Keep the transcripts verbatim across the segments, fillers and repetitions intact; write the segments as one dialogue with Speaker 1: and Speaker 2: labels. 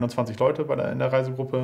Speaker 1: einundzwanzig Leute bei der, in der Reisegruppe.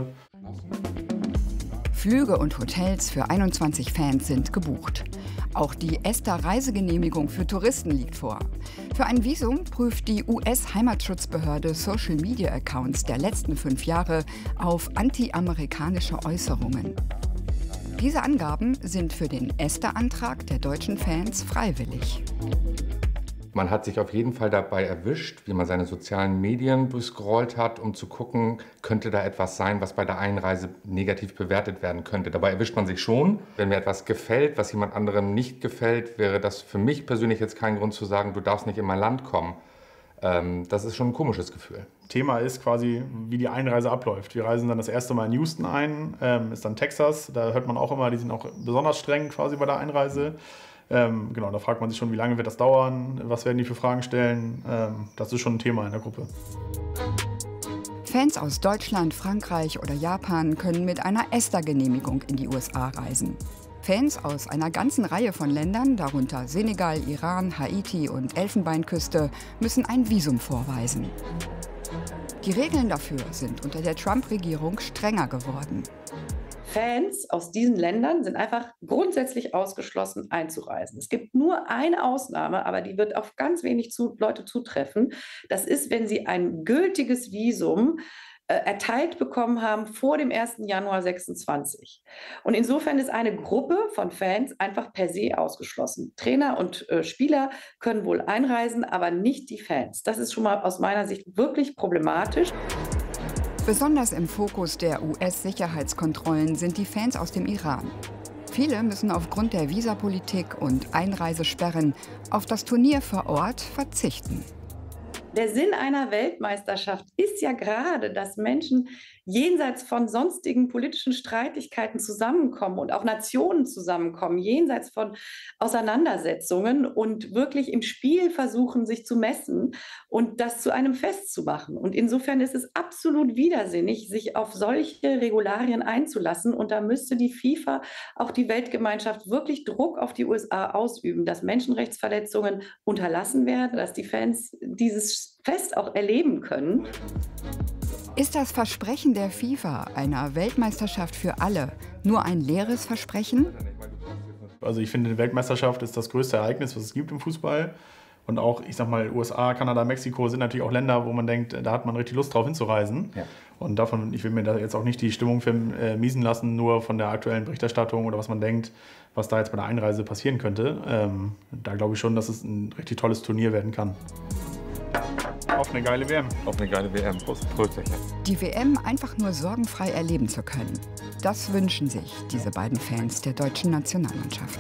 Speaker 2: Flüge und Hotels für einundzwanzig Fans sind gebucht. Auch die ESTA-Reisegenehmigung für Touristen liegt vor. Für ein Visum prüft die U S-Heimatschutzbehörde Social-Media-Accounts der letzten fünf Jahre auf anti-amerikanische Äußerungen. Diese Angaben sind für den ESTA-Antrag der deutschen Fans freiwillig.
Speaker 3: Man hat sich auf jeden Fall dabei erwischt, wie man seine sozialen Medien durchscrollt hat, um zu gucken, könnte da etwas sein, was bei der Einreise negativ bewertet werden könnte. Dabei erwischt man sich schon. Wenn mir etwas gefällt, was jemand anderem nicht gefällt, wäre das für mich persönlich jetzt kein Grund zu sagen, du darfst nicht in mein Land kommen. Ähm, das ist schon ein komisches Gefühl.
Speaker 1: Thema ist quasi, wie die Einreise abläuft. Wir reisen dann das erste Mal in Houston ein, ähm, ist dann Texas. Da hört man auch immer, die sind auch besonders streng quasi bei der Einreise. Ähm, genau, da fragt man sich schon, wie lange wird das dauern, was werden die für Fragen stellen. Ähm, das ist schon ein Thema in der Gruppe.
Speaker 2: Fans aus Deutschland, Frankreich oder Japan können mit einer ESTA-Genehmigung in die U S A reisen. Fans aus einer ganzen Reihe von Ländern, darunter Senegal, Iran, Haiti und Elfenbeinküste, müssen ein Visum vorweisen. Die Regeln dafür sind unter der Trump-Regierung strenger geworden.
Speaker 4: Fans aus diesen Ländern sind einfach grundsätzlich ausgeschlossen, einzureisen. Es gibt nur eine Ausnahme, aber die wird auf ganz wenig zu, Leute zutreffen. Das ist, wenn sie ein gültiges Visum äh, erteilt bekommen haben vor dem ersten Januar sechsundzwanzig. Und insofern ist eine Gruppe von Fans einfach per se ausgeschlossen. Trainer und äh, Spieler können wohl einreisen, aber nicht die Fans. Das ist schon mal aus meiner Sicht wirklich problematisch.
Speaker 2: Besonders im Fokus der U S-Sicherheitskontrollen sind die Fans aus dem Iran. Viele müssen aufgrund der Visapolitik und Einreisesperren auf das Turnier vor Ort verzichten.
Speaker 4: Der Sinn einer Weltmeisterschaft ist ja gerade, dass Menschen jenseits von sonstigen politischen Streitigkeiten zusammenkommen und auch Nationen zusammenkommen, jenseits von Auseinandersetzungen und wirklich im Spiel versuchen, sich zu messen und das zu einem Fest zu machen. Und insofern ist es absolut widersinnig, sich auf solche Regularien einzulassen. Und da müsste die FIFA, auch die Weltgemeinschaft, wirklich Druck auf die U S A ausüben, dass Menschenrechtsverletzungen unterlassen werden, dass die Fans dieses Fest auch erleben können.
Speaker 2: Ist das Versprechen der FIFA einer Weltmeisterschaft für alle nur ein leeres Versprechen?
Speaker 1: Also ich finde, eine Weltmeisterschaft ist das größte Ereignis, was es gibt im Fußball. Und auch, ich sag mal, U S A, Kanada, Mexiko sind natürlich auch Länder, wo man denkt, da hat man richtig Lust drauf hinzureisen. Ja. Und davon, ich will mir da jetzt auch nicht die Stimmung vermiesen lassen, nur von der aktuellen Berichterstattung oder was man denkt, was da jetzt bei der Einreise passieren könnte. Ähm, da glaube ich schon, dass es ein richtig tolles Turnier werden kann. Auf eine geile W M.
Speaker 3: Auf eine geile W M. Prost, Prost.
Speaker 2: Die W M einfach nur sorgenfrei erleben zu können. Das wünschen sich diese beiden Fans der deutschen Nationalmannschaft.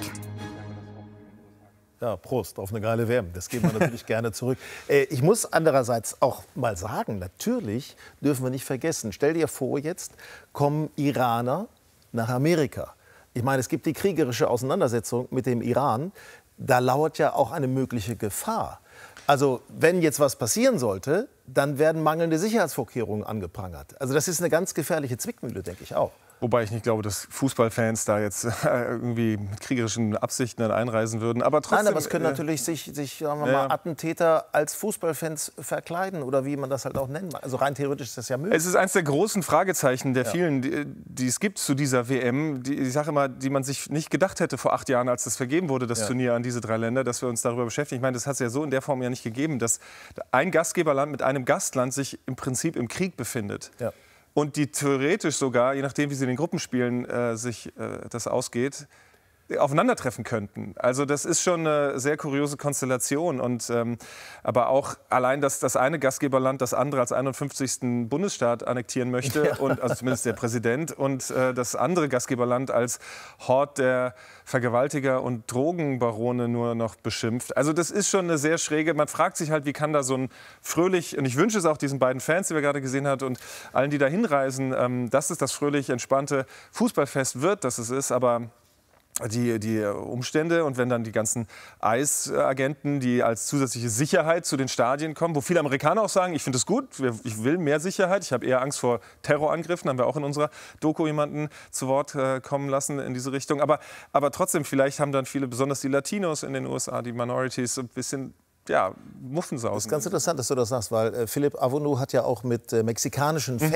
Speaker 5: Ja, Prost auf eine geile W M. Das geben wir natürlich gerne zurück. Äh, ich muss andererseits auch mal sagen, natürlich dürfen wir nicht vergessen, stell dir vor, jetzt kommen Iraner nach Amerika. Ich meine, es gibt die kriegerische Auseinandersetzung mit dem Iran. Da lauert ja auch eine mögliche Gefahr. Also wenn jetzt was passieren sollte, dann werden mangelnde Sicherheitsvorkehrungen angeprangert. Also das ist eine ganz gefährliche Zwickmühle, denke ich auch.
Speaker 6: Wobei ich nicht glaube, dass Fußballfans da jetzt irgendwie mit kriegerischen Absichten dann einreisen würden. Aber trotzdem,
Speaker 5: Nein, aber es können
Speaker 6: äh,
Speaker 5: natürlich sich, sich sagen wir
Speaker 6: ja.
Speaker 5: mal, Attentäter als Fußballfans verkleiden oder wie man das halt auch nennen mag. Also rein theoretisch ist das ja möglich.
Speaker 6: Es ist eines der großen Fragezeichen der
Speaker 5: ja.
Speaker 6: vielen, die, die es gibt zu dieser W M. Die, ich sage immer, die man sich nicht gedacht hätte vor acht Jahren, als das vergeben wurde, das ja. Turnier an diese drei Länder, dass wir uns darüber beschäftigen. Ich meine, das hat es ja so in der Form ja nicht gegeben, dass ein Gastgeberland mit einem Gastland sich im Prinzip im Krieg befindet. Ja. Und die theoretisch sogar, je nachdem, wie sie in den Gruppen spielen, äh, sich äh, das ausgeht, aufeinandertreffen könnten. Also das ist schon eine sehr kuriose Konstellation. Und, ähm, aber auch allein, dass das eine Gastgeberland das andere als einundfünfzigsten Bundesstaat annektieren möchte, ja. und, also zumindest der Präsident, und äh, das andere Gastgeberland als Hort der Vergewaltiger und Drogenbarone nur noch beschimpft. Also das ist schon eine sehr schräge, man fragt sich halt, wie kann da so ein fröhlich, und ich wünsche es auch diesen beiden Fans, die wir gerade gesehen haben, und allen, die da hinreisen, ähm, dass es das fröhlich, entspannte Fußballfest wird, dass es ist, aber Die, die Umstände und wenn dann die ganzen ICE-Agenten, die als zusätzliche Sicherheit zu den Stadien kommen, wo viele Amerikaner auch sagen, ich finde es gut, ich will mehr Sicherheit, ich habe eher Angst vor Terrorangriffen, haben wir auch in unserer Doku jemanden zu Wort äh, kommen lassen in diese Richtung. Aber, aber trotzdem, vielleicht haben dann viele, besonders die Latinos in den U S A, die Minorities, ein bisschen ja, Muffensausen.
Speaker 5: Das ist ganz interessant, dass du das sagst, weil äh, Philipp Avonu hat ja auch mit äh, mexikanischen